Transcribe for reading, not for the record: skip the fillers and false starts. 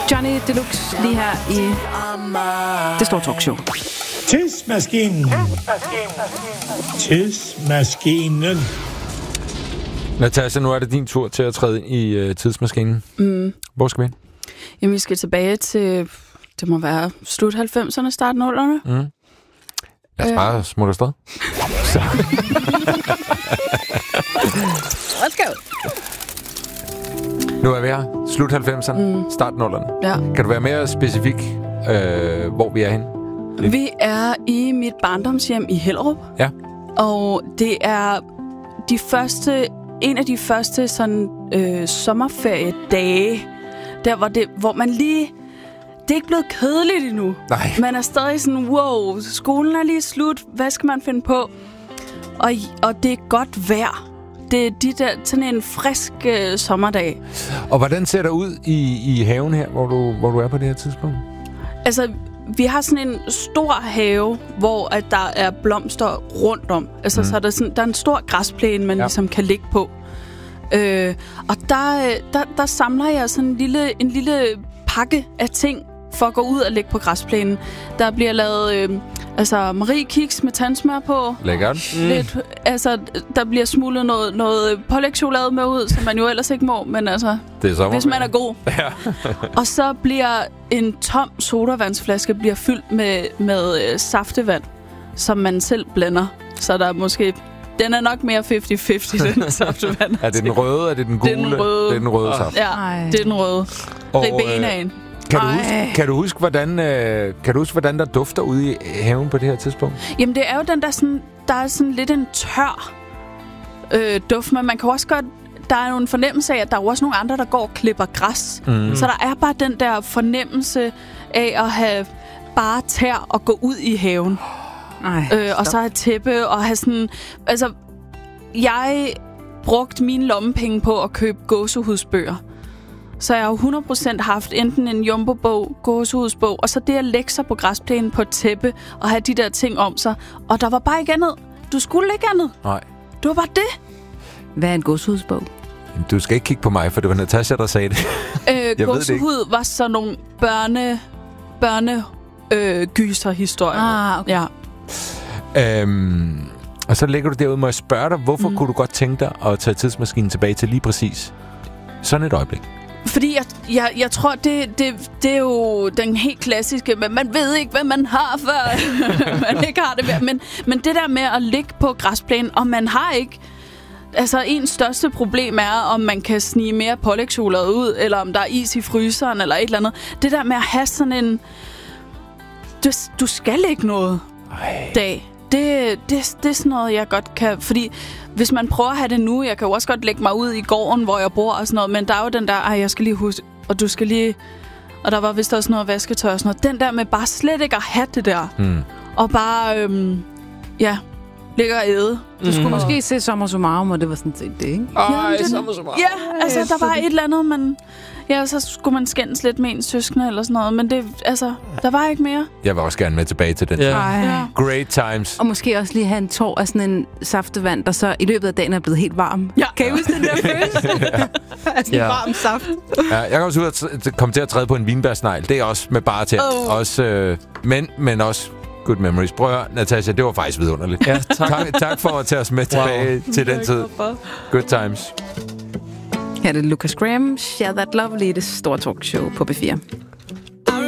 Johnny Deluxe lige her i det store talkshow. Tidsmaskinen. Tidsmaskinen. Natasha, nu er det din tur til at træde ind i tidsmaskinen. Hvor skal vi hen? Jamen, vi skal tilbage til, det må være slut 90'erne, start 0'erne. Lad os bare smutte afsted. Let's go. Nu er vi her. Slut 90'erne, start 0'erne. Ja. Kan du være mere specifik, hvor vi er henne? Vi er i mit barndomshjem i Hellerup. Ja. Og det er en af de første sådan, sommerferiedage, der hvor man lige... Det er ikke blevet kedeligt endnu. Nej. Man er stadig sådan, wow, skolen er lige slut. Hvad skal man finde på? Og det er godt vejr. Det er sådan en frisk sommerdag. Og hvordan ser det ud i haven her, hvor du er på det her tidspunkt? Altså, vi har sådan en stor have, hvor at der er blomster rundt om. Altså, så der er en stor græsplæne, man ligesom kan ligge på. Og der samler jeg sådan en lille pakke af ting for at gå ud og lægge på græsplænen. Der bliver lavet Marie Kiks med tandsmør på. Lækkert. Lidt, der bliver smuglet noget pålægtschokolade med ud, som man jo ellers ikke må, men altså, det er hvis man er god. Ja. Og så bliver en tom sodavandsflaske fyldt med saftevand, som man selv blender. Så der er måske... Den er nok mere 50-50, den saftevand. Er det den røde, er det den gule? Det er den røde. Det er den røde saft. Ja, det er den røde. Ribenaen. Kan du huske, hvordan der dufter ude i haven på det her tidspunkt? Jamen, det er jo den der er sådan lidt en tør duft, men man kan også godt... Der er jo en fornemmelse af, at der er også nogle andre, der går og klipper græs. Så der er bare den der fornemmelse af at have bare tær og gå ud i haven. Og så have tæppe og have sådan... Altså, jeg brugte mine lommepenge på at købe gåsehudsbøger. Så jeg har jo 100% haft enten en jumbo-bog, gåsehudsbog, og så det at lægge sig på græsplænen på et tæppe og have de der ting om sig. Og der var bare ikke andet. Du skulle ikke andet. Nej. Det var bare det. Hvad er en gåsehudsbog? Du skal ikke kigge på mig, for det var Natasha, der sagde det. Gåsehud var sådan nogle gyserhistorier. Okay. Ja. Og så ligger du derude, må jeg spørge dig, hvorfor kunne du godt tænke dig at tage tidsmaskinen tilbage til lige præcis sådan et øjeblik? Fordi jeg tror, det er jo den helt klassiske, men man ved ikke, hvad man har, før man ikke har det mere. Men det der med at ligge på græsplænen, og man har ikke... Altså, ens største problem er, om man kan snige mere pålægtschokolade ud, eller om der er is i fryseren, eller et eller andet. Det der med at have sådan en... Du skal ikke noget dag. Det er sådan noget, jeg godt kan... Fordi hvis man prøver at have det nu... Jeg kan jo også godt lægge mig ud i gården, hvor jeg bor og sådan noget. Men der er jo den der... jeg skal lige huske... Og du skal lige... Og der var vist også noget vasketøj og sådan noget. Den der med bare slet ikke at have det der. Og bare... ligge og æde. Du skulle måske se Sommer Summarum, og det var sådan set det, ikke? Sommer Summarum. Ja, altså der var et eller andet, man... Ja, så skulle man skændes lidt med ens søskende eller sådan noget. Men det, altså, der var ikke mere. Jeg vil også gerne med tilbage til den. Ja. Great times. Og måske også lige have en tår af sådan en saftevand, der så i løbet af dagen er blevet helt varm. Ja. Kan I huske den der følelse? Altså en varm saft. Ja, jeg kan også ud at komme til at træde på en vinbærsnegl. Det er også med bare til. Også, men også good memories. Prøv at høre, Natasha, det var faktisk vidunderligt. Ja, tak for at tage os med tilbage til den tid. Good times. Her er det Lucas Graham, Share That Lovely, det store talkshow på B4.